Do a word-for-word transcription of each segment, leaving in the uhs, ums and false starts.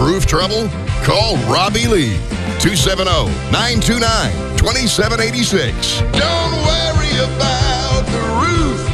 Roof trouble? Call Robbie Lee. two seven zero, nine two nine, two seven eight six. Don't worry about the roof.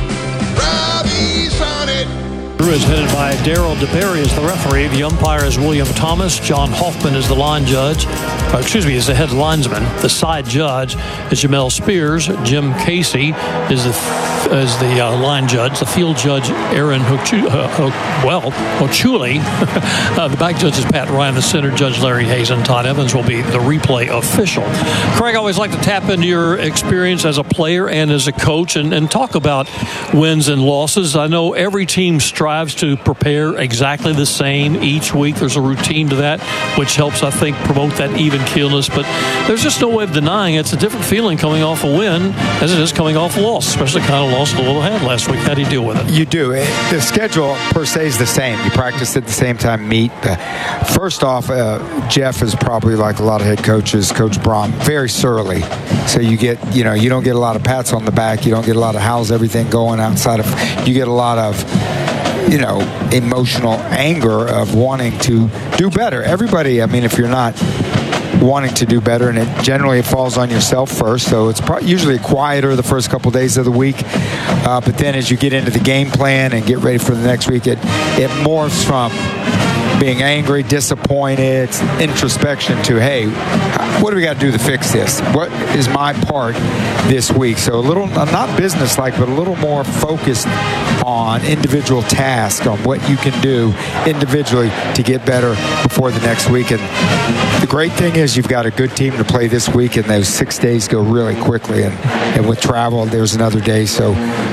Robbie's on it. Crew is headed by Daryl DeBerry as the referee. The umpire is William Thomas. John Hoffman is the line judge. Uh, excuse me, is the head linesman. The side judge is Jamel Spears. Jim Casey is the is the uh, line judge. The field judge, Aaron Hochu, uh, uh, well, Ochuli. uh, the back judge is Pat Ryan. The center judge, Larry Hayes, and Todd Evans will be the replay official. Craig, I always like to tap into your experience as a player and as a coach and, and talk about wins and losses. I know every team strives to prepare exactly the same each week. There's a routine to that, which helps, I think, promote that even keelness. But there's just no way of denying it's a different feeling coming off a win as it is coming off a loss, especially the kind of loss the Little had last week. How do you deal with it? You do. The schedule per se is the same. You practice at the same time, meet. First off, uh, Jeff is probably like a lot of head coaches, Coach Brom, very surly. So you get, you know, you don't get a lot of pats on the back. You don't get a lot of how's everything going outside of, you get a lot of, you know, emotional anger of wanting to do better. Everybody, I mean, if you're not wanting to do better, and it generally it falls on yourself first, so it's pro- usually quieter the first couple days of the week, uh, but then as you get into the game plan and get ready for the next week, it, it morphs from being angry, disappointed, introspection to, hey, what do we got to do to fix this? What is my part this week? So a little, not business-like, but a little more focused on individual tasks, on what you can do individually to get better before the next week. And the great thing is you've got a good team to play this week, and those six days go really quickly. And, and with travel, there's another day. So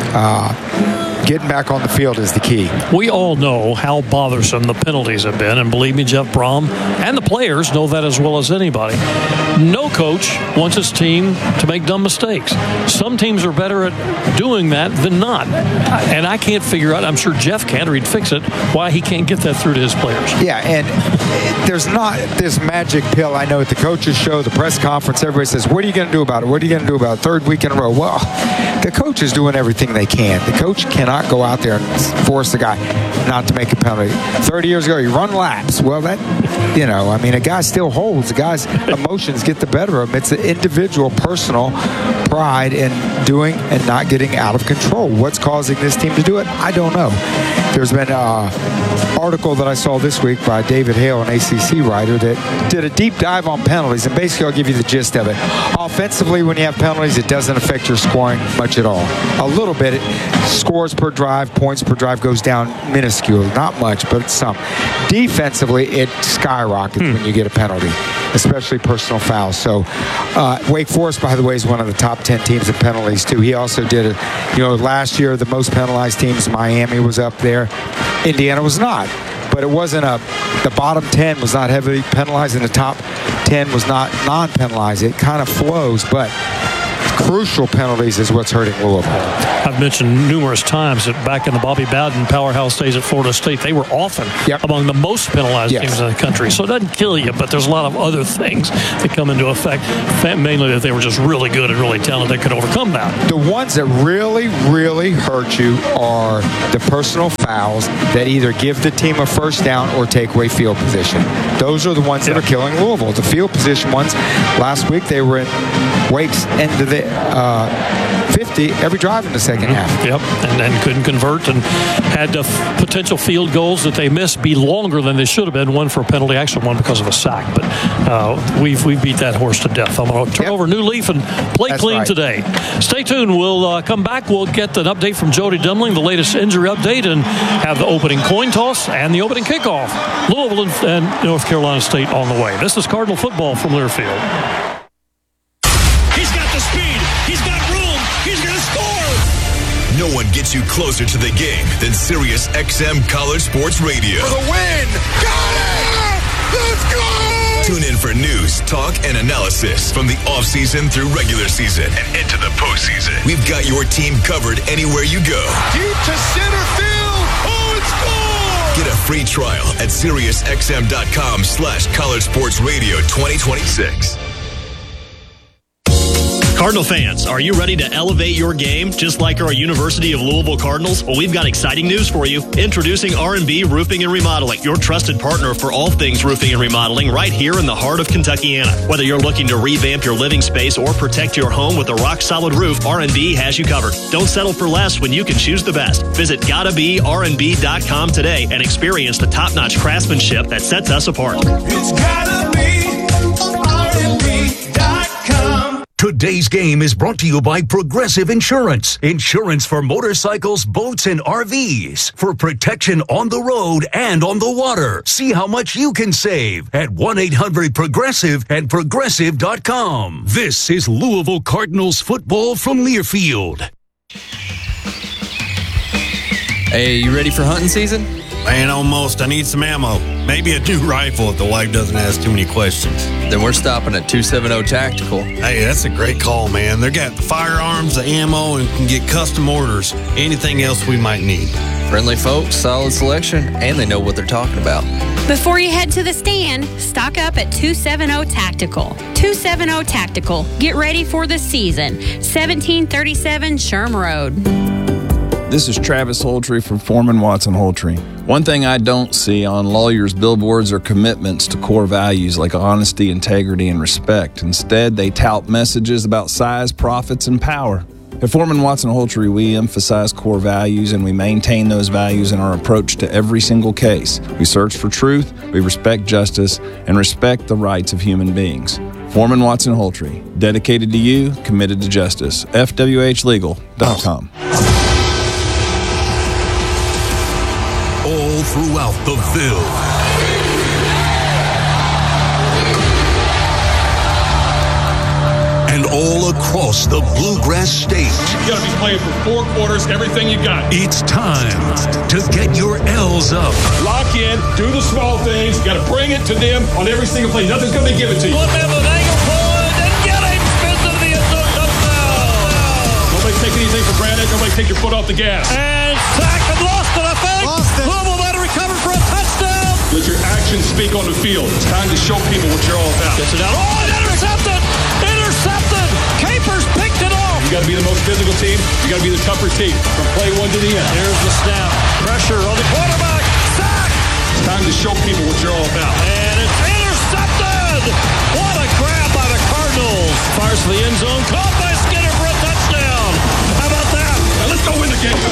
uh, getting back on the field is the key. We all know how bothersome the penalties have been, and believe me, Jeff Brom and the players know that as well as anybody. No coach wants his team to make dumb mistakes. Some teams are better at doing that than not. And I can't figure out, I'm sure Jeff can, or he'd fix it, why he can't get that through to his players. Yeah, and there's not this magic pill. I know at the coaches show, the press conference, everybody says, what are you going to do about it? What are you going to do about it? Third week in a row. Well, the coach is doing everything they can. The coach cannot go out there and force the guy not to make a penalty. thirty years ago, you run laps. Well, that, you know, I mean, a guy still holds. The guy's emotions get the better of him. It's an individual, personal pride in doing and not getting out of control. What's causing this team to do it? I don't know. There's been an article that I saw this week by David Hale, an A C C writer, that did a deep dive on penalties, and basically I'll give you the gist of it. Offensively, when you have penalties, it doesn't affect your scoring much at all. A little bit. It, scores per drive, points per drive goes down minuscule. Not much, but some. Defensively, it skyrockets hmm. when you get a penalty, especially personal fouls. So uh, Wake Forest, by the way, is one of the top ten teams in penalties, too. He also did it. You know, last year, the most penalized teams, Miami was up there. Indiana was not. But it wasn't a, the bottom ten was not heavily penalized, and the top ten was not non-penalized. It kind of flows, but crucial penalties is what's hurting Louisville. I've mentioned numerous times that back in the Bobby Bowden powerhouse days at Florida State, they were often yep. among the most penalized yes. teams in the country. So it doesn't kill you, but there's a lot of other things that come into effect. Mainly that they were just really good and really talented, they could overcome that. The ones that really, really hurt you are the personal fouls that either give the team a first down or take away field position. Those are the ones yep. that are killing Louisville. The field position ones, last week they were in Wake's end of the uh, fifty every drive in the second half. Yep, and then couldn't convert and had the f- potential field goals that they missed be longer than they should have been. One for a penalty, actually one because of a sack. But uh, we've we beat that horse to death. I'm going to turn yep. over a new leaf and play That's clean right. today. Stay tuned. We'll uh, come back. We'll get an update from Jody Demling, the latest injury update, and have the opening coin toss and the opening kickoff. Louisville and, and North Carolina State on the way. This is Cardinal football from Learfield. No one gets you closer to the game than Sirius X M College Sports Radio. For the win! Got it! Let's go! Tune in for news, talk, and analysis from the offseason through regular season and into the postseason. We've got your team covered anywhere you go. Deep to center field! Oh, it's gone! Get a free trial at SiriusXM.com slash College Sports Radio twenty twenty-six. Cardinal fans, are you ready to elevate your game just like our University of Louisville Cardinals? Well, we've got exciting news for you. Introducing R and B Roofing and Remodeling, your trusted partner for all things roofing and remodeling right here in the heart of Kentuckiana. Whether you're looking to revamp your living space or protect your home with a rock-solid roof, R and B has you covered. Don't settle for less when you can choose the best. Visit gotta be R and B dot com today and experience the top-notch craftsmanship that sets us apart. It's gotta be R and B dot com. Today's game is brought to you by Progressive Insurance. Insurance for motorcycles, boats, and R Vs. For protection on the road and on the water. See how much you can save at one eight hundred progressive and progressive dot com. This is Louisville Cardinals football from Learfield. Hey, you ready for hunting season? Man, almost. I need some ammo. Maybe a new rifle if the wife doesn't ask too many questions. Then we're stopping at two seventy Tactical. Hey, that's a great call, man. They got the firearms, the ammo, and can get custom orders. Anything else we might need. Friendly folks, solid selection, and they know what they're talking about. Before you head to the stand, stock up at two seventy Tactical. two seventy Tactical. Get ready for the season. seventeen thirty-seven Sherm Road. This is Travis Holtree from Foreman Watson Holtree. One thing I don't see on lawyers' billboards are commitments to core values like honesty, integrity, and respect. Instead, they tout messages about size, profits, and power. At Foreman Watson Holtree, we emphasize core values and we maintain those values in our approach to every single case. We search for truth, we respect justice, and respect the rights of human beings. Foreman Watson Holtree, dedicated to you, committed to justice. F W H legal dot com. All throughout the Ville. And all across the Bluegrass State. You gotta be playing for four quarters, everything you got. It's time to get your L's up. Lock in, do the small things, you gotta bring it to them on every single play. Nothing's gonna be given to you. Flip him an angle forward and get him spins into the end zone touchdown. Nobody take anything for granted, nobody take your foot off the gas. And sacked and lost it, I think. Lost it. Louisville might have recovered for a touchdown. Let your actions speak on the field. It's time to show people what you're all about. Gets it out. Oh, and intercepted! Intercepted! Capers picked it off. You gotta be the most physical team. You gotta be the tougher team from play one to the end. Here's the snap. Pressure on the quarterback. Sack! It's time to show people what you're all about. And it's intercepted! What a grab by the Cardinals. Fires to the end zone. Caught by Skinner for a touchdown. How about that? Now let's go win the game.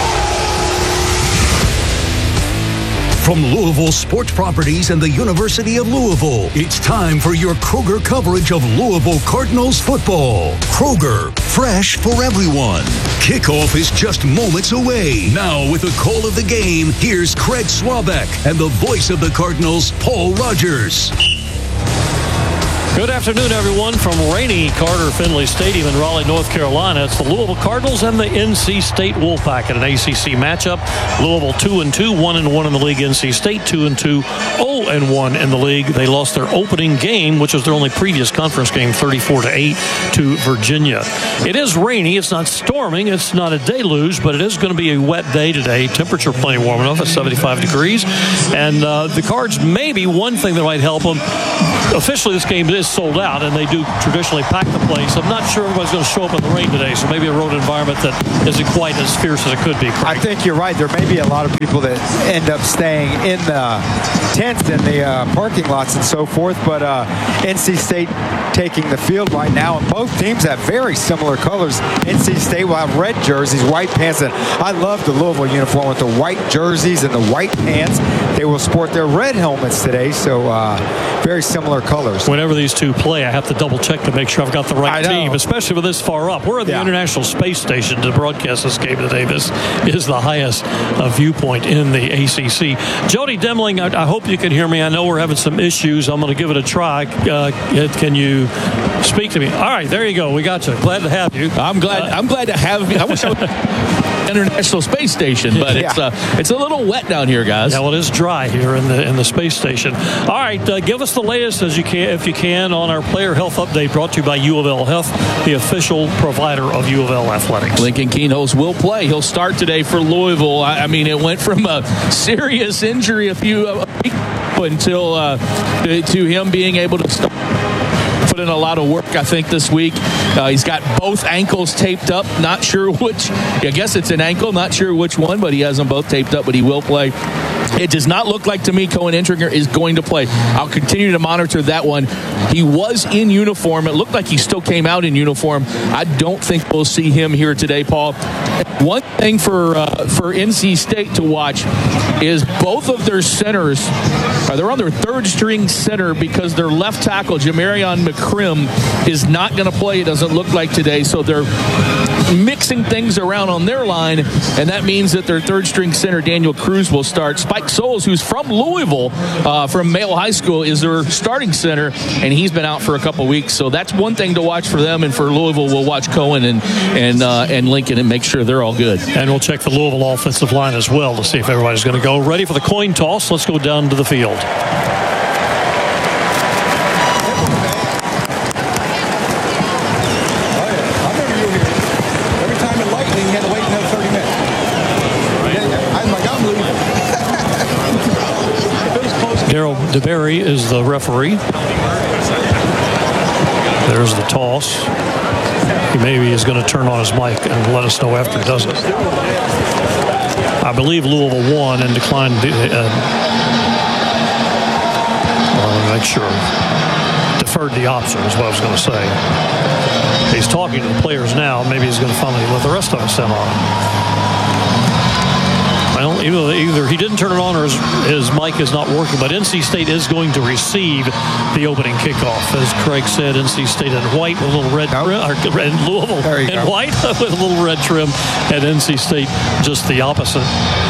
From Louisville Sports Properties and the University of Louisville, it's time for your Kroger coverage of Louisville Cardinals football. Kroger, fresh for everyone. Kickoff is just moments away. Now with the call of the game, here's Craig Swabeck and the voice of the Cardinals, Paul Rogers. Good afternoon, everyone, from rainy Carter Finley Stadium in Raleigh, North Carolina. It's the Louisville Cardinals and the N C State Wolfpack in an A C C matchup. Louisville two and two, one and one in the league. N C State two and two, oh and one in the league. They lost their opening game, which was their only previous conference game, thirty-four to eight to Virginia. It is rainy. It's not storming. It's not a deluge, but it is going to be a wet day today. Temperature plenty warm enough at seventy-five degrees. And uh, the Cards, maybe one thing that might help them. Officially, this game is sold out, and they do traditionally pack the place. I'm not sure everybody's going to show up in the rain today, so maybe a road environment that isn't quite as fierce as it could be. Craig. I think you're right. There may be a lot of people that end up staying in the tents in the uh, parking lots and so forth, but uh, N C State taking the field right now, and both teams have very similar colors. N C State will have red jerseys, white pants, and I love the Louisville uniform with the white jerseys and the white pants. They will sport their red helmets today, so uh, very similar colors. Whenever these two play, I have to double check to make sure I've got the right team, especially with this far up. We're at the yeah. International Space Station to broadcast this game today. This is the highest uh, viewpoint in the A C C. Jody Demling, I, I hope you can hear me. I know we're having some issues. I'm going to give it a try. Uh, can you speak to me? All right, there you go. We got you. Glad to have you. I'm glad. Uh, I'm glad to have you. I wish I was International Space Station, but yeah. it's uh, it's a little wet down here, guys. Yeah, well, it is dry here in the in the space station. All right, uh, give us the latest as you can, if you can, on our player health update brought to you by U of L Health, the official provider of U of L athletics. Lincoln Keenholz will play. He'll start today for Louisville. I, I mean, it went from a serious injury a few uh, weeks ago until uh, to, to him being able to start for put in a lot of work, I think, this week. Uh, he's got both ankles taped up. Not sure which. I guess it's an ankle. Not sure which one, but he has them both taped up, but he will play. It does not look like to me Cohen Entringer is going to play. I'll continue to monitor that one. He was in uniform. It looked like he still came out in uniform. I don't think we'll see him here today, Paul. One thing for uh, for N C State to watch is both of their centers, uh, they're on their third string center because their left tackle, Jamarion McCrim, is not going to play, it doesn't look like today. So they're mixing things around on their line, and that means that their third string center, Daniel Cruz, will start. Spike Souls, who's from Louisville, uh, from Male High School, is their starting center, and he's been out for a couple weeks. So that's one thing to watch for them, and for Louisville, we'll watch Cohen and and uh, and Lincoln and make sure they're all good. And we'll check the Louisville offensive line as well to see if everybody's going to go. Ready for the coin toss. Let's go down to the field. Daryl DeBerry is the referee. There's the toss. He maybe is going to turn on his mic and let us know after he does it. I believe Louisville won and declined. Uh, I'll make sure. Deferred the option is what I was going to say. He's talking to the players now. Maybe he's going to finally let the rest of us in on it. Well, either, either he didn't turn it on or his, his mic is not working, but N C State is going to receive the opening kickoff. As Craig said, N C State in white with a little red trim, or in Louisville in go. white with a little red trim, and N C State just the opposite.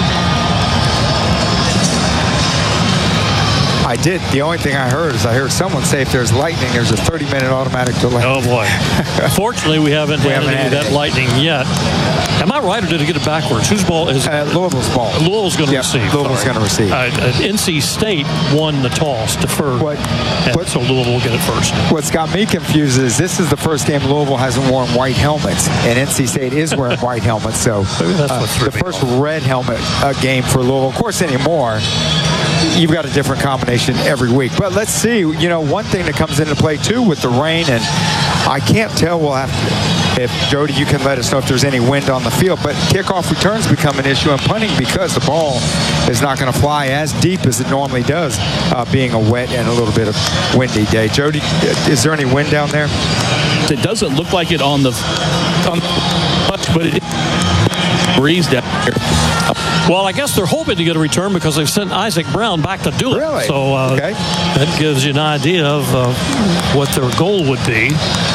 I did. The only thing I heard is I heard someone say if there's lightning, there's a thirty minute automatic delay. Oh, boy. Fortunately, we haven't we had haven't any of that it. lightning yet. Am I right, or did it get it backwards? Whose ball is it? Uh, Louisville's ball. Louisville's going to yep, receive. Louisville's going to receive. Uh, uh, N C State won the toss, deferred. What, what, so Louisville will get it first. What's got me confused is this is the first game Louisville hasn't worn white helmets, and N C State is wearing white helmets. So uh, the first off. red helmet uh, game for Louisville. Of course, anymore, you've got a different combination every week. But let's see. You know, one thing that comes into play, too, with the rain, and I can't tell we'll have to, if, Jody, you can let us know if there's any wind on the field, but kickoff returns become an issue in punting because the ball is not going to fly as deep as it normally does, uh, being a wet and a little bit of windy day. Jody, is there any wind down there? It doesn't look like it on the, on much, but it breeze down here. Well, I guess they're hoping to get a return because they've sent Isaac Brown back to do it. Really? So uh, okay. that gives you an idea of uh, what their goal would be.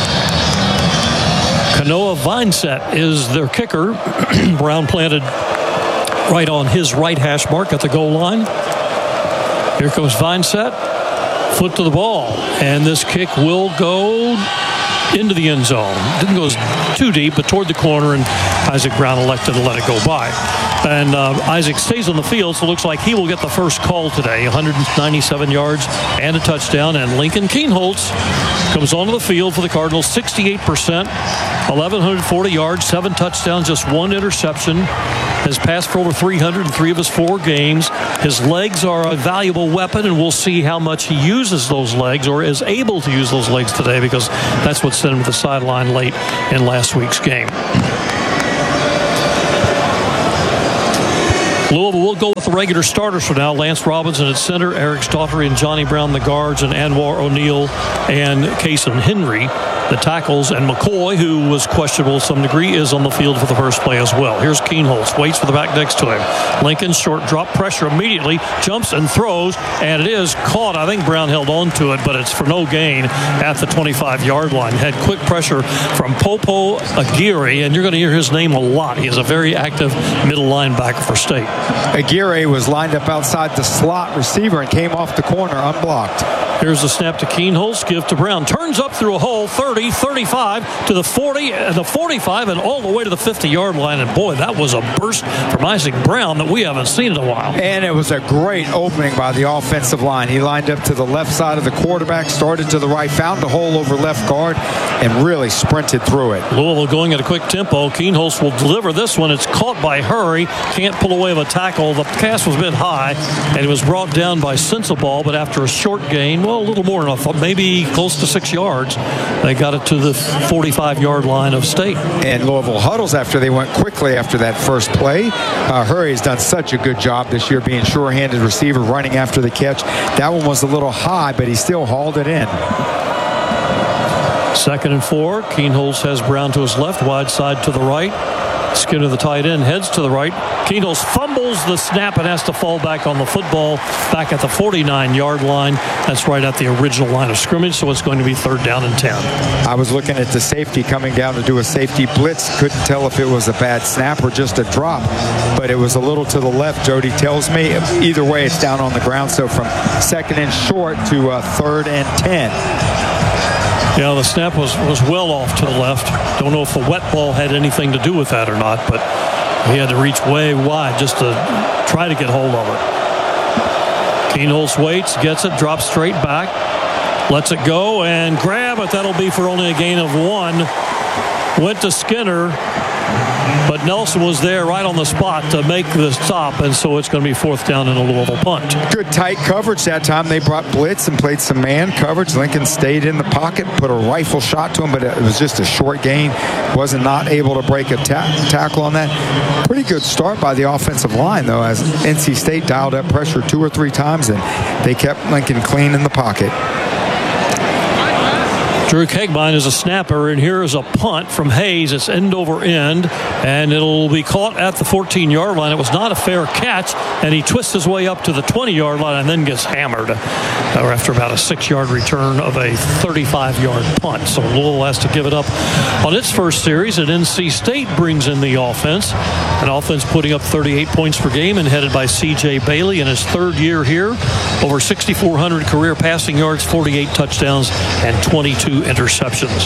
Kanoa Vineset is their kicker. Brown planted right on his right hash mark at the goal line. Here comes Vineset. Foot to the ball. And this kick will go into the end zone. Didn't go too deep, but toward the corner, and Isaac Brown elected to let it go by. And uh, Isaac stays on the field, so it looks like he will get the first call today. one hundred ninety-seven yards and a touchdown. And Lincoln Kienholz comes onto the field for the Cardinals, sixty-eight percent, eleven forty yards, seven touchdowns, just one interception. Has passed for over three hundred in three of his four games. His legs are a valuable weapon, and we'll see how much he uses those legs or is able to use those legs today, because that's what sent him to the sideline late in last week's game. Louisville will go with the regular starters for now. Lance Robinson at center, Eric Daugherty and Johnny Brown the guards, and Anwar O'Neal and Kason Henry the tackles, and McCoy, who was questionable to some degree, is on the field for the first play as well. Here's Kienholz, waits for the back next to him. Lincoln, short drop, pressure immediately, jumps and throws, and it is caught. I think Brown held on to it, but it's for no gain at the twenty-five yard line. Had quick pressure from Popo Aguirre, and you're going to hear his name a lot. He is a very active middle linebacker for State. Aguirre was lined up outside the slot receiver and came off the corner unblocked. Here's the snap to Kienholz, give to Brown. Turns up through a hole, thirty, thirty, thirty-five to the forty, the forty-five, and all the way to the fifty-yard line. And boy, that was a burst from Isaac Brown that we haven't seen in a while. And it was a great opening by the offensive line. He lined up to the left side of the quarterback, started to the right, found a hole over left guard, and really sprinted through it. Louisville going at a quick tempo. Keenholz will deliver this one. It's caught by Hurry. Can't pull away with a tackle. The pass was a bit high, and it was brought down by Sensabaugh, but after a short gain, well, a little more than I thought, maybe close to six yards, they got it to the forty-five-yard line of State. And Louisville huddles after they went quickly after that first play. Uh, Hurry has done such a good job this year being sure-handed receiver, running after the catch. That one was a little high, but he still hauled it in. Second and four. Keenholz has Brown to his left, wide side to the right. Skinner, the tight end, heads to the right. Keenholz fumbles the snap and has to fall back on the football back at the forty-nine-yard line. That's right at the original line of scrimmage, so it's going to be third down and ten. I was looking at the safety coming down to do a safety blitz. Couldn't tell if it was a bad snap or just a drop, but it was a little to the left, Jody tells me. Either way, it's down on the ground, so from second and short to uh, third and ten. Yeah, the snap was, was well off to the left. Don't know if the wet ball had anything to do with that or not, but he had to reach way wide just to try to get hold of it. Keenholz waits, gets it, drops straight back, lets it go, and grab it. That'll be for only a gain of one. Went to Skinner, but Nelson was there right on the spot to make the stop, and so it's going to be fourth down and a Louisville punt. Good tight coverage that time. They brought blitz and played some man coverage. Lincoln stayed in the pocket, put a rifle shot to him, but it was just a short gain. Wasn't not able to break a ta- tackle on that. Pretty good start by the offensive line, though, as N C State dialed up pressure two or three times, and they kept Lincoln clean in the pocket. Drew Kegbine is a snapper, and here is a punt from Hayes. It's end over end, and it'll be caught at the fourteen-yard line. It was not a fair catch, and he twists his way up to the twenty-yard line and then gets hammered after about a six-yard return of a thirty-five-yard punt. So Louisville has to give it up on its first series, and N C State brings in the offense. An offense putting up thirty-eight points per game and headed by C J Bailey in his third year here. Over sixty-four hundred career passing yards, forty-eight touchdowns, and twenty-two interceptions.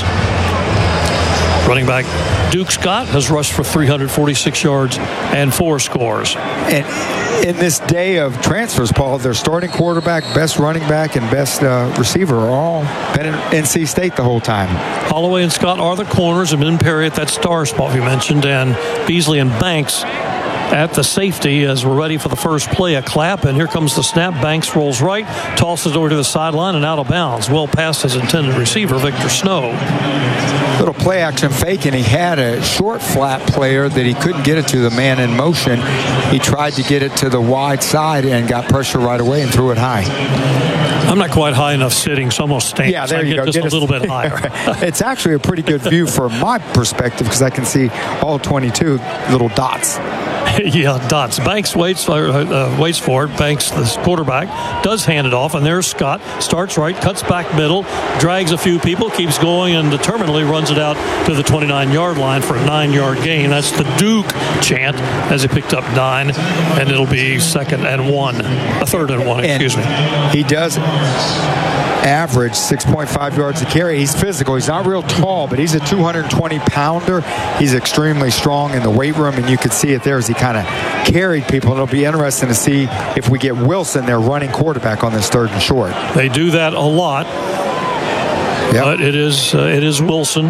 Running back Duke Scott has rushed for three hundred forty-six yards and four scores. And in this day of transfers, Paul, their starting quarterback, best running back, and best uh, receiver are all been in N C State the whole time. Holloway and Scott are the corners, and Ben Perry at that star spot we mentioned, and Beasley and Banks at the safety as we're ready for the first play. A clap, and here comes the snap. Banks rolls right, tosses over to the sideline and out of bounds. Well past his intended receiver, Victor Snow. Little play action fake, and he had a short flat player that he couldn't get it to the man in motion. He tried to get it to the wide side and got pressure right away and threw it high. I'm not quite high enough sitting, so I'm going to stand. Yeah, there so I you get go. Just Get a little bit higher. It's actually a pretty good view from my perspective because I can see all twenty-two little dots. Yeah, dots. Banks waits for, uh, waits for it. Banks, the quarterback, does hand it off, and there's Scott. Starts right, cuts back middle, drags a few people, keeps going, and determinedly runs it out to the twenty-nine-yard line for a nine-yard gain. That's the Duke chant as he picked up nine, and it'll be second and one. A third and one, excuse and me. He does average six point five yards a carry. He's physical. He's not real tall, but he's a two hundred twenty pounder. He's extremely strong in the weight room, and you could see it there as he kind of carried people. It'll be interesting to see if we get Wilson, their running quarterback, on this third and short. They do that a lot, yep. But it is uh, it is Wilson.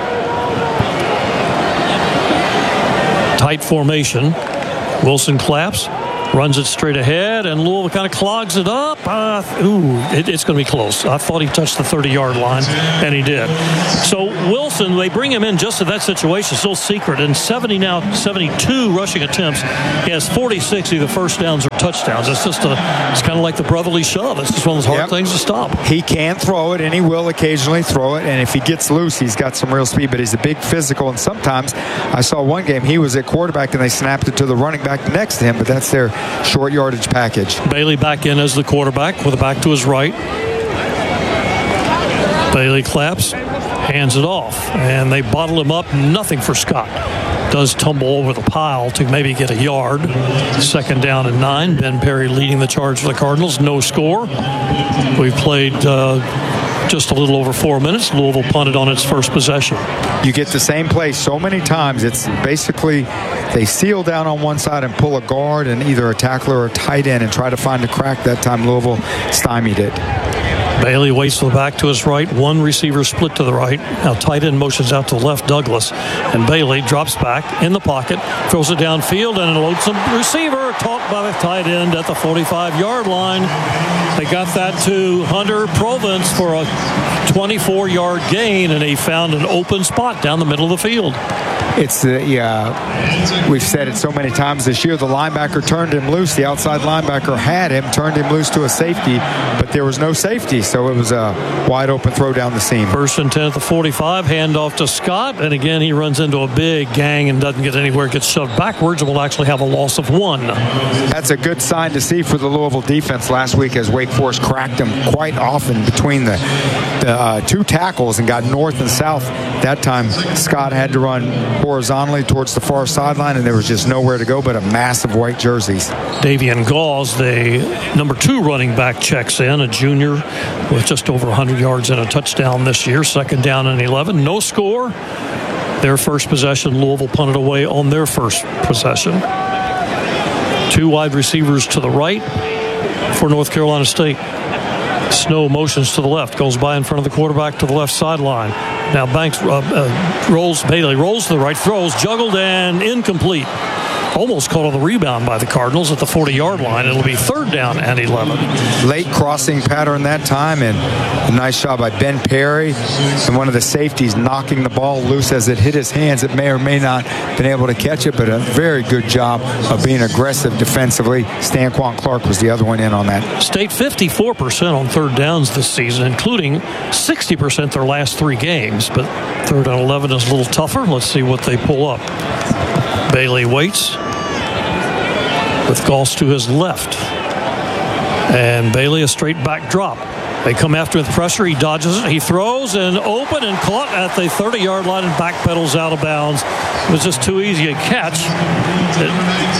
Tight formation. Wilson claps, runs it straight ahead, and Louisville kind of clogs it up. Uh, ooh, it, it's going to be close. I thought he touched the thirty-yard line, and he did. So Wilson, they bring him in just to that situation, still secret. In seventy now, seventy-two rushing attempts, he has forty-six either first downs or touchdowns. It's just a, it's kind of like the brotherly shove. It's just one of those hard yep. things to stop. He can throw it, and he will occasionally throw it. And if he gets loose, he's got some real speed. But he's a big physical. And sometimes I saw one game he was at quarterback, and they snapped it to the running back next to him. But that's their short yardage package. Bailey back in as the quarterback with a back to his right. Bailey claps, hands it off, and they bottle him up. Nothing for Scott. Does tumble over the pile to maybe get a yard. Second down and nine. Ben Perry leading the charge for the Cardinals. No score. We've played uh, just a little over four minutes, Louisville punted on its first possession. You get the same play so many times. It's basically they seal down on one side and pull a guard and either a tackler or a tight end and try to find a crack. That time Louisville stymied it. Bailey waits for the back to his right. One receiver split to the right. Now tight end motions out to the left, Douglas. And Bailey drops back in the pocket, throws it downfield, and a lonesome receiver caught by the tight end at the forty-five-yard line. They got that to Hunter Provence for a twenty-four-yard gain, and he found an open spot down the middle of the field. It's the, yeah, we've said it so many times this year. The linebacker turned him loose. The outside linebacker had him, turned him loose to a safety, but there was no safety, so it was a wide open throw down the seam. First and ten at the forty-five, handoff to Scott, and again he runs into a big gang and doesn't get anywhere, gets shoved backwards, and will actually have a loss of one. That's a good sign to see for the Louisville defense last week, as Wake Forest cracked them quite often between the, the uh, two tackles and got north and south. That time Scott had to run horizontally towards the far sideline, and there was just nowhere to go but a massive white jerseys. Davian Gauze, the number two running back, checks in, a junior with just over one hundred yards and a touchdown this year. Second down and eleven, no score. Their first possession, Louisville punted away on their first possession. Two wide receivers to the right for North Carolina State. Snow motions to the left, goes by in front of the quarterback to the left sideline. Now Banks uh, uh, rolls, Bailey rolls to the right, throws, juggled and incomplete. Almost caught on the rebound by the Cardinals at the forty-yard line. It'll be third down and eleven. Late crossing pattern that time, and a nice shot by Ben Perry and one of the safeties knocking the ball loose as it hit his hands. It may or may not have been able to catch it, but a very good job of being aggressive defensively. Stanquan Clark was the other one in on that. State fifty-four percent on third downs this season, including sixty percent their last three games, but third and eleven is a little tougher. Let's see what they pull up. Bailey waits with Goss to his left. And Bailey a straight back drop. They come after with pressure. He dodges it. He throws and open and caught at the thirty-yard line and backpedals out of bounds. It was just too easy a catch. It,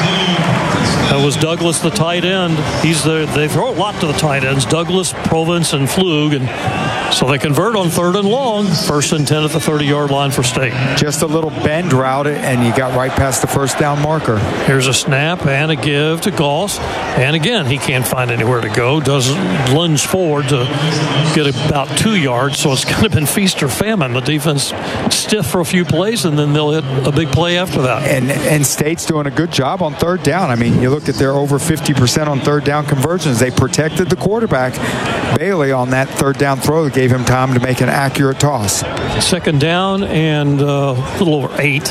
that was Douglas, the tight end. He's the, they throw a lot to the tight ends. Douglas, Provence, and Flug. And so they convert on third and long. First and ten at the thirty-yard line for State. Just a little bend route, and you got right past the first down marker. Here's a snap and a give to Goss. And again, he can't find anywhere to go. Does lunge forward to get about two yards. So it's kind of been feast or famine. The defense stiff for a few plays, and then they'll hit a big play after that. And, and State's doing a good job on third down. I mean, you look at their over fifty percent on third down conversions. They protected the quarterback, Bailey, on that third down throw that gave him time to make an accurate toss. Second down and uh, a little over eight.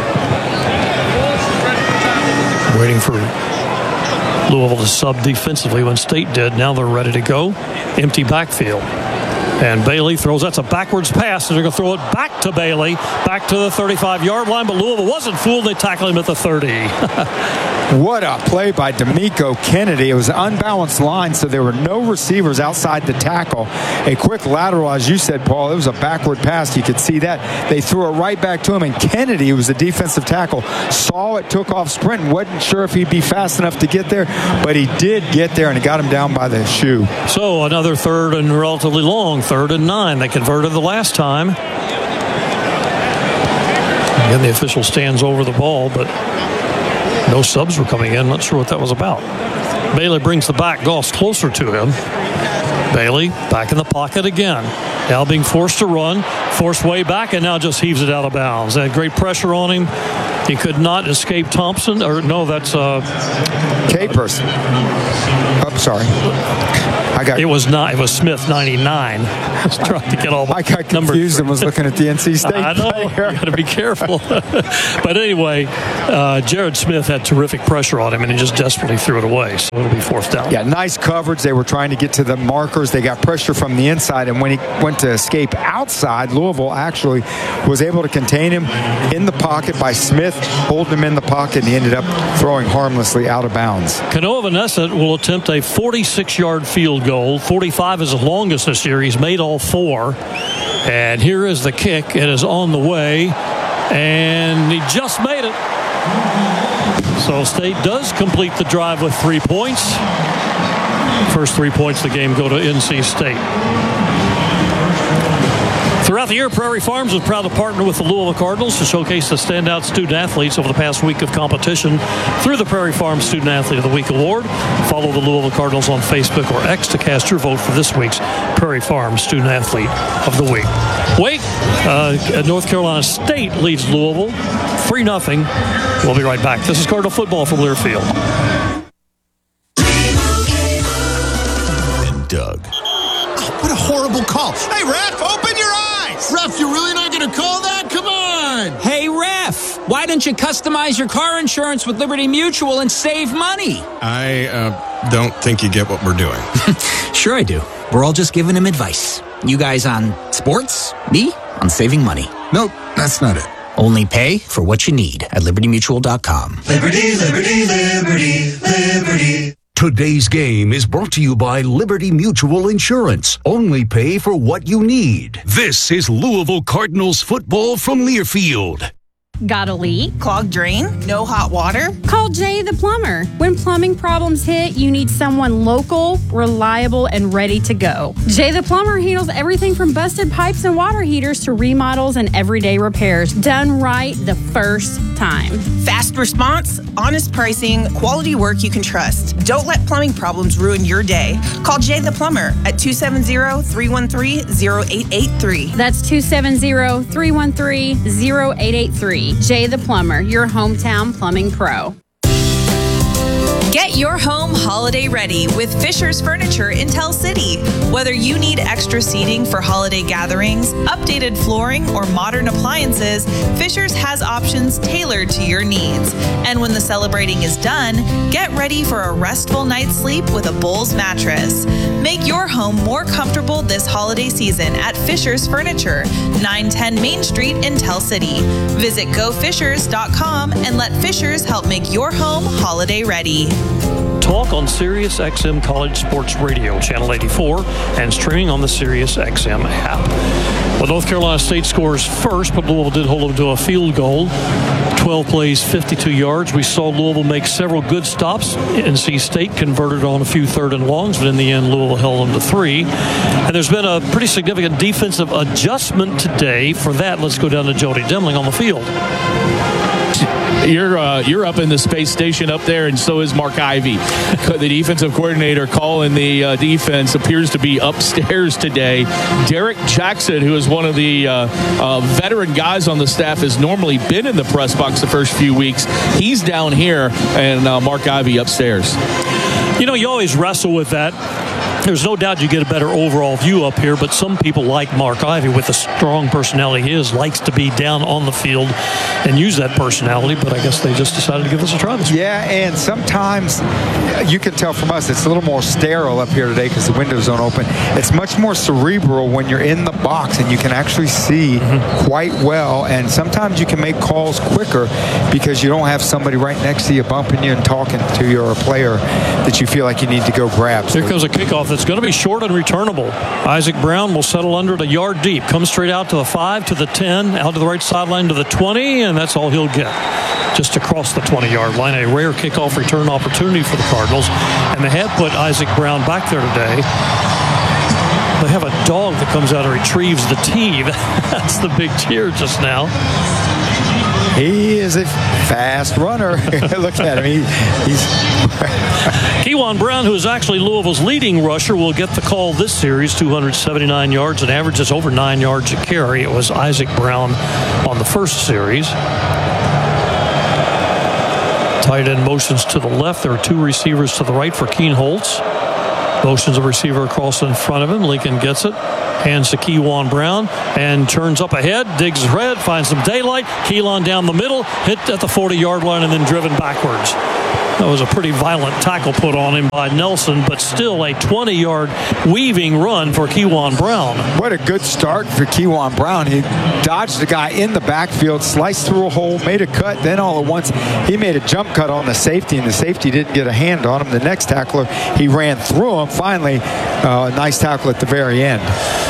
Waiting for Louisville to sub defensively when State did. Now they're ready to go. Empty backfield. And Bailey throws. That's a backwards pass. And they're going to throw it back to Bailey, back to the thirty-five-yard line. But Louisville wasn't fooled. They tackle him at the thirty. What a play by D'Amico Kennedy. It was an unbalanced line, so there were no receivers outside the tackle. A quick lateral, as you said, Paul. It was a backward pass. You could see that. They threw it right back to him, and Kennedy, who was the defensive tackle, saw it, took off sprint, and wasn't sure if he'd be fast enough to get there, but he did get there, and he got him down by the shoe. So another third and relatively long, third and nine. They converted the last time. Again, the official stands over the ball, but no subs were coming in. Not sure what that was about. Bailey brings the back. Goss closer to him. Bailey back in the pocket again. Now being forced to run. Forced way back and now just heaves it out of bounds. They had great pressure on him. He could not escape Thompson. Or no, that's uh, Capers. Oh, sorry. I got it was not. It was Smith ninety-nine. I was trying to get all. I got confused and was looking at the N C State. I know. You got to be careful. But anyway, uh, Jared Smith had terrific pressure on him, and he just desperately threw it away. So it'll be fourth down. Yeah, nice coverage. They were trying to get to the markers. They got pressure from the inside, and when he went to escape outside, Louisville actually was able to contain him in the pocket by Smith, holding him in the pocket, and he ended up throwing harmlessly out of bounds. Kanoa Vanessa will attempt a forty-six-yard field goal. forty-five is the longest this year. He's made all four. And here is the kick. It is on the way. And he just made it. So State does complete the drive with three points. First three points of the game go to N C State. Throughout the year, Prairie Farms is proud to partner with the Louisville Cardinals to showcase the standout student athletes over the past week of competition through the Prairie Farms Student Athlete of the Week Award. Follow the Louisville Cardinals on Facebook or X to cast your vote for this week's Prairie Farms Student Athlete of the Week. Wait, uh, North Carolina State leads Louisville three nothing. We'll be right back. This is Cardinal football from Learfield. And Doug. Oh, what a horrible call. Hey, ref, open your eyes. Ref, you're really not going to call that? Come on. Hey, ref, why don't you customize your car insurance with Liberty Mutual and save money? I uh, don't think you get what we're doing. Sure I do. We're all just giving him advice. You guys on sports, me on saving money. Nope, that's not it. Only pay for what you need at liberty mutual dot com. Liberty, liberty, liberty, liberty. Today's game is brought to you by Liberty Mutual Insurance. Only pay for what you need. This is Louisville Cardinals football from Learfield. Got a leak? Clogged drain? No hot water? Call Jay the Plumber. When plumbing problems hit, you need someone local, reliable, and ready to go. Jay the Plumber handles everything from busted pipes and water heaters to remodels and everyday repairs. Done right the first time. Fast response, honest pricing, quality work you can trust. Don't let plumbing problems ruin your day. Call Jay the Plumber at two seven zero, three one three, zero eight eight three. That's two seven zero, three one three, zero eight eight three. Jay the Plumber, your hometown plumbing pro. Get your home holiday ready with Fisher's Furniture in Tell City. Whether you need extra seating for holiday gatherings, updated flooring, or modern appliances, Fisher's has options tailored to your needs. And when the celebrating is done, get ready for a restful night's sleep with a Bowls mattress. Make your home more comfortable this holiday season at Fisher's Furniture, nine ten Main Street in Tell City. Visit go fishers dot com and let Fisher's help make your home holiday ready. Talk on Sirius X M College Sports Radio, Channel eighty-four, and streaming on the Sirius X M app. Well, North Carolina State scores first, but Louisville did hold them to a field goal. twelve plays, fifty-two yards. We saw Louisville make several good stops. N C State converted on a few third and longs, but in the end, Louisville held them to three. And there's been a pretty significant defensive adjustment today. For that, let's go down to Jody Demling on the field. You're uh, you're up in the space station up there, and so is Mark Ivey. The defensive coordinator calling the uh, defense appears to be upstairs today. Derek Jackson, who is one of the uh, uh, veteran guys on the staff, has normally been in the press box the first few weeks. He's down here, and uh, Mark Ivey upstairs. You know, you always wrestle with that. There's no doubt you get a better overall view up here, but some people like Mark Ivey, with the strong personality he is, likes to be down on the field and use that personality, but I guess they just decided to give us a try this week. Yeah, and sometimes you can tell from us it's a little more sterile up here today because the windows don't open. It's much more cerebral when you're in the box and you can actually see mm-hmm. quite well, and sometimes you can make calls quicker because you don't have somebody right next to you bumping you and talking to you, or a player that you feel like you need to go grab. Here comes a kickoff that's going to be short and returnable. Isaac Brown will settle under it a yard deep. Comes straight out to the five, to the ten, out to the right sideline to the twenty, and that's all he'll get. Just across the twenty-yard line. A rare kickoff return opportunity for the Cardinals. And they have put Isaac Brown back there today. They have a dog that comes out and retrieves the tee. That's the big cheer just now. He is a fast runner. Look at him. He, he's Kewan Brown, who is actually Louisville's leading rusher, will get the call this series. two hundred seventy-nine yards and averages over nine yards a carry. It was Isaac Brown on the first series. Tight end motions to the left. There are two receivers to the right for Keen Holtz. Motions a receiver across in front of him. Lincoln gets it. Hands to Kewan Brown and turns up ahead. Digs ahead. Finds some daylight. Keelan down the middle. Hit at the forty-yard line and then driven backwards. That was a pretty violent tackle put on him by Nelson, but still a twenty-yard weaving run for Kewan Brown. What a good start for Kewan Brown. He dodged the guy in the backfield, sliced through a hole, made a cut. Then all at once, he made a jump cut on the safety, and the safety didn't get a hand on him. The next tackler, he ran through him. Finally, uh, a nice tackle at the very end.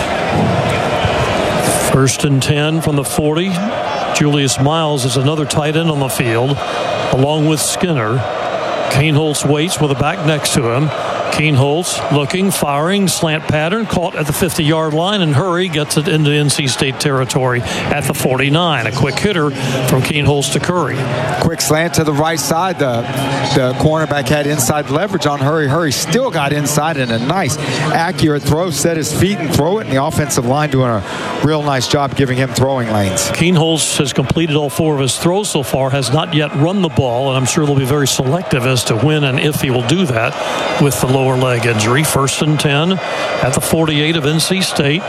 First and ten from the forty. Julius Miles is another tight end on the field, along with Skinner. Kane Holtz waits with a back next to him. Keenholz looking, firing, slant pattern, caught at the fifty-yard line, and Hurry gets it into N C State territory at the forty-nine. A quick hitter from Keenholz to Curry. Quick slant to the right side. The, the cornerback had inside leverage on Hurry. Hurry still got inside, and a nice, accurate throw. Set his feet and throw it, and the offensive line doing a real nice job giving him throwing lanes. Keenholz has completed all four of his throws so far, has not yet run the ball, and I'm sure they'll be very selective as to when and if he will do that with the lower leg injury. First and ten at the forty-eight of N C State.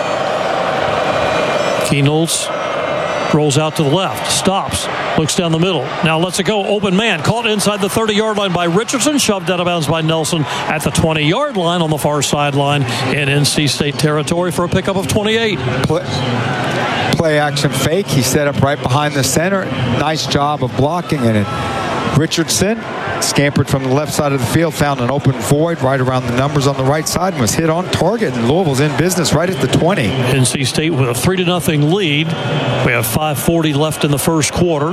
Keenholz rolls out to the left, stops, looks down the middle. Now lets it go. Open man. Caught inside the thirty-yard line by Richardson. Shoved out of bounds by Nelson at the twenty-yard line on the far sideline in N C State territory for a pickup of twenty-eight. Play, play action fake. He set up right behind the center. Nice job of blocking in it. Richardson scampered from the left side of the field, found an open void right around the numbers on the right side, and was hit on target, and Louisville's in business right at the twenty. N C State with a three to nothing lead. We have five forty left in the first quarter.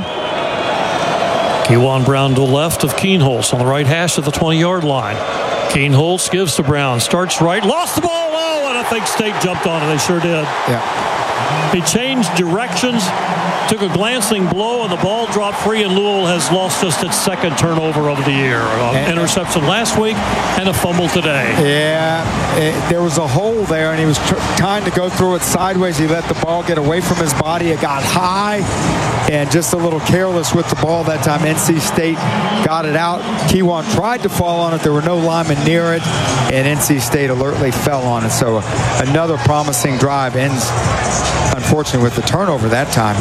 Kewan Brown to the left of Keenholz on the right hash of the twenty-yard line. Keenholz gives to Brown, starts right, lost the ball. Oh, and I think State jumped on it. They sure did. Yeah. He changed directions, took a glancing blow, and the ball dropped free, and Louisville has lost just its second turnover of the year. An interception last week and a fumble today. Yeah, it, there was a hole there, and he was tr- trying to go through it sideways. He let the ball get away from his body. It got high, and just a little careless with the ball that time. N C State got it out. Kewan tried to fall on it. There were no linemen near it, and N C State alertly fell on it. So another promising drive ends, unfortunately, with the turnover that time.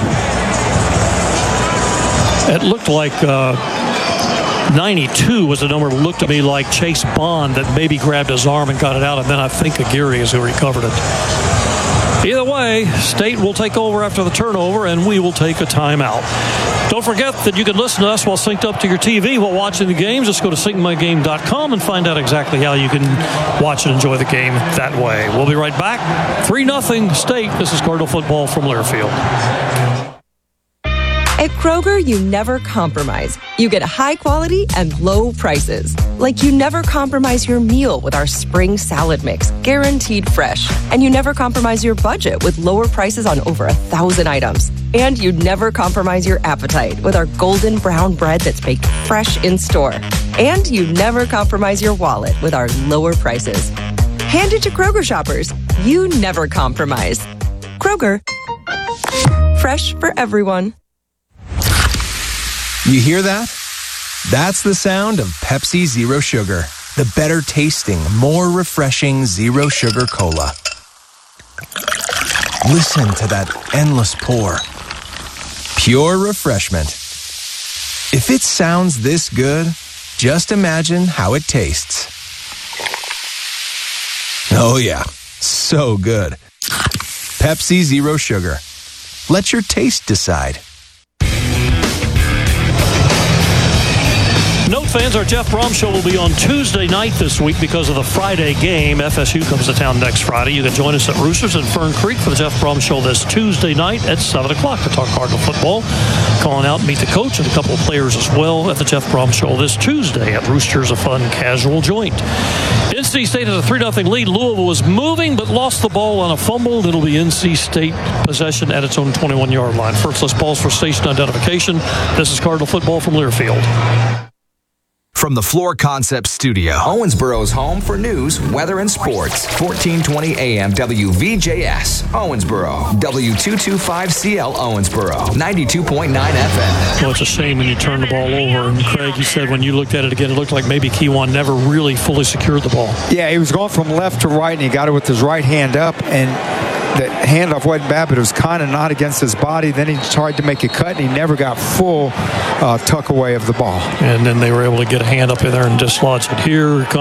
It looked like uh, ninety-two was the number that looked to me like Chase Bond that maybe grabbed his arm and got it out, and then I think Aguirre is who recovered it. Either way, State will take over after the turnover, and we will take a timeout. Don't forget that you can listen to us while synced up to your T V while watching the games. Just go to sync my game dot com and find out exactly how you can watch and enjoy the game that way. We'll be right back. three nothing State. This is Cardinal football from Learfield. At Kroger, you never compromise. You get high quality and low prices. Like you never compromise your meal with our spring salad mix, guaranteed fresh. And you never compromise your budget with lower prices on over a thousand items. And you never compromise your appetite with our golden brown bread that's baked fresh in store. And you never compromise your wallet with our lower prices. Hand it to Kroger shoppers. You never compromise. Kroger. Fresh for everyone. You hear that? That's the sound of Pepsi Zero Sugar, the better tasting, more refreshing Zero Sugar Cola. Listen to that endless pour. Pure refreshment. If it sounds this good, just imagine how it tastes. Oh yeah, so good. Pepsi Zero Sugar. Let your taste decide. Note fans, our Jeff Brom Show will be on Tuesday night this week because of the Friday game. F S U comes to town next Friday. You can join us at Roosters in Fern Creek for the Jeff Brom Show this Tuesday night at seven o'clock to talk Cardinal football. Calling out, meet the coach and a couple of players as well at the Jeff Brom Show this Tuesday at Roosters, a fun, casual joint. N C State has a three nothing lead. Louisville was moving but lost the ball on a fumble. It'll be N C State possession at its own twenty-one-yard line. First, let's pause for station identification. This is Cardinal football from Learfield. From the Floor Concepts Studio, Owensboro's home for news, weather, and sports. fourteen twenty A M W V J S, Owensboro. W two twenty-five C L Owensboro, ninety-two point nine F M. Well, it's a shame when you turn the ball over. And Craig, you said when you looked at it again, it looked like maybe Kewan never really fully secured the ball. Yeah, he was going from left to right, and he got it with his right hand up, and the handoff wasn't bad, but it was kind of not against his body. Then he tried to make a cut, and he never got full uh, tuck away of the ball. And then they were able to get a hand up in there and dislodge it. Here